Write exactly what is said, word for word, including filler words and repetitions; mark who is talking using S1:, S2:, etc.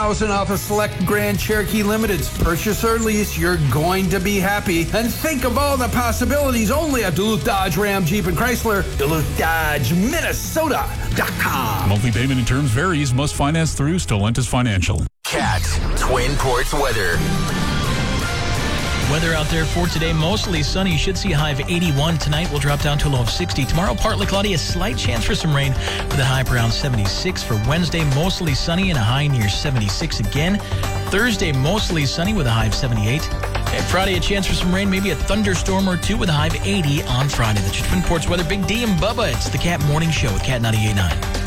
S1: thousand dollars off a select Grand Cherokee Limiteds. Purchase or lease, you're going to be happy. And think of all the possibilities only at Duluth Dodge Ram Jeep and Chrysler. Duluth Dodge Minnesota dot com.
S2: Monthly payment and terms varies. Must finance through Stellantis Financial.
S3: Cat Twin Ports weather.
S4: Weather out there for today, mostly sunny. You should see a high of eighty-one. Tonight will drop down to a low of sixty. Tomorrow, partly cloudy, a slight chance for some rain with a high of around seventy-six. For Wednesday, mostly sunny and a high near seventy-six again. Thursday, mostly sunny with a high of seventy-eight. And Friday, a chance for some rain, maybe a thunderstorm or two with a high of eighty on Friday. That's your Twin Ports weather. Big D and Bubba. It's the Cat Morning Show with Cat ninety-eight point nine.